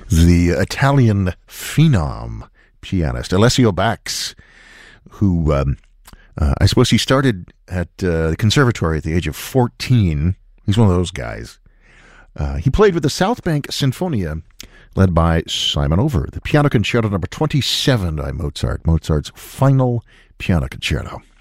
the Italian phenom pianist, Alessio Bax, who I suppose he started at the conservatory at the age of 14. He's one of those guys. He played with the South Bank Sinfonia, led by Simon Over, the Piano Concerto number 27 by Mozart, Mozart's final piano concerto.